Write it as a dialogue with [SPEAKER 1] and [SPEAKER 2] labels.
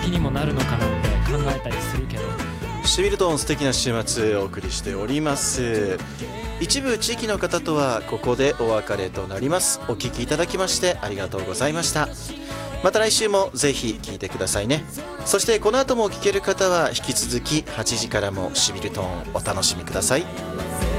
[SPEAKER 1] 気にもなるのかなって考えたりするけど、
[SPEAKER 2] シビルトン素敵な週末をお送りしております。一部地域の方とはここでお別れとなります。お聞きいただきましてありがとうございました。また来週もぜひ聞いてくださいね。そしてこの後も聞ける方は引き続き8時からもシビルトンお楽しみください。